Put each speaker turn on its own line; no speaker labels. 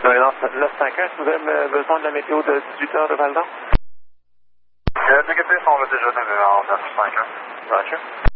951, est-ce que vous avez besoin de la météo de 18h de Val-d'Or?
Les négatifs, on l'a déjà donné en 951.
Roger.